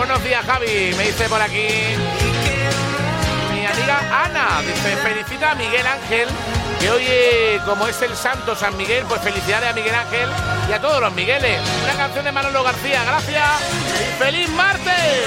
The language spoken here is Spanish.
Buenos días, Javi, me dice por aquí mi amiga Ana, dice, felicita a Miguel Ángel, que hoy, como es el santo San Miguel, pues felicidades a Miguel Ángel y a todos los Migueles. Una canción de Manolo García, gracias y feliz martes.